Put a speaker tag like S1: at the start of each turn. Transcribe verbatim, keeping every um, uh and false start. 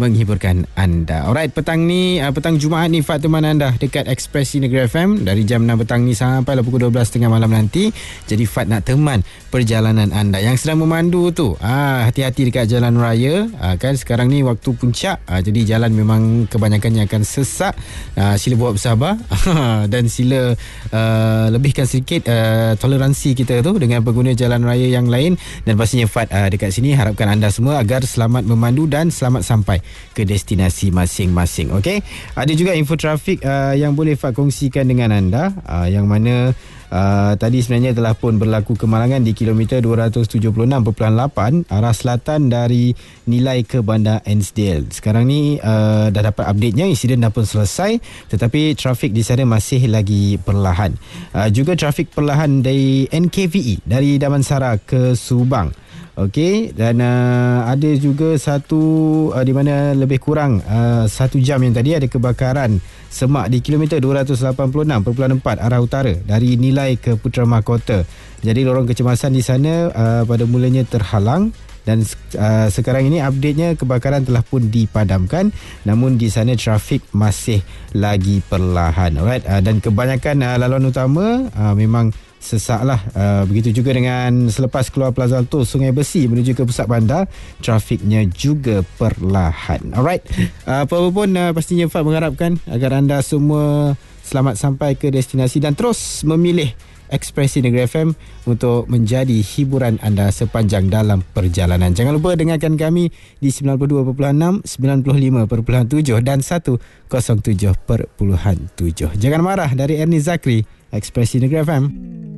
S1: menghiburkan anda. Alright, petang ni, uh, petang Jumaat ni Fat teman anda dekat Ekspresi Negeri F M dari jam enam petang ni sampai pukul dua belas tiga puluh malam nanti. Jadi Fat nak teman perjalanan anda yang sedang memandu tu. Ah, hati-hati dekat jalan raya. Ah, kan sekarang ni waktu puncak. Ah, jadi jalan memang kebanyakannya akan sesak. Ah, sila buat bersabar dan sila uh, lebihkan sedikit uh, toleransi kita tu dengan pengguna jalan raya yang lain. Dan pastinya Fat uh, dekat sini harapkan anda semua agar selamat memandu dan selamat sampai ke destinasi masing-masing. Okey, ada juga info trafik uh, yang boleh Fat kongsikan dengan anda, uh, yang mana Uh, tadi sebenarnya telah pun berlaku kemalangan di kilometer dua ratus tujuh puluh enam perpuluhan lapan arah selatan dari Nilai ke Bandar Ainsdale. Sekarang ni uh, dah dapat update-nya, insiden dah pun selesai, tetapi trafik di sana masih lagi perlahan. Uh, juga trafik perlahan dari N K V E dari Damansara ke Subang. Okey, dan uh, ada juga satu uh, di mana lebih kurang uh, satu jam yang tadi ada kebakaran semak di kilometer dua ratus lapan puluh enam perpuluhan empat arah utara dari Nilai ke Putra Mahkota. Jadi lorong kecemasan di sana uh, pada mulanya terhalang dan uh, sekarang ini update-nya kebakaran telah pun dipadamkan, namun di sana trafik masih lagi perlahan. Alright, uh, dan kebanyakan uh, laluan utama uh, memang sesak lah. Uh, begitu juga dengan selepas keluar Plaza Tol Sungai Besi menuju ke pusat bandar, trafiknya juga perlahan. Alright, uh, apa pun uh, pastinya Fat mengharapkan agar anda semua selamat sampai ke destinasi dan terus memilih Ekspresi Negeri F M untuk menjadi hiburan anda sepanjang dalam perjalanan. Jangan lupa dengarkan kami di sembilan puluh dua perpuluhan enam, sembilan puluh lima perpuluhan tujuh dan seratus tujuh perpuluhan tujuh. Jangan marah dari Ernie Zakri, Ekspresi Negeri F M.